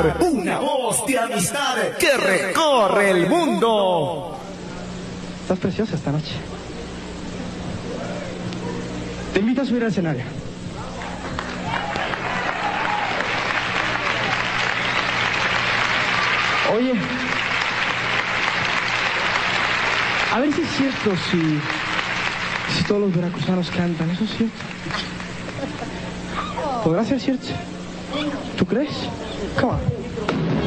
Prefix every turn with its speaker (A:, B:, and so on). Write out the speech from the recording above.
A: una voz de amistad que recorre el mundo.
B: Estás preciosa esta noche. Te invito a subir al escenario. Oye, a ver si es cierto si todos los veracruzanos cantan. ¿Eso es cierto? ¿Podrá ser cierto? ¿Tú crees? Come on.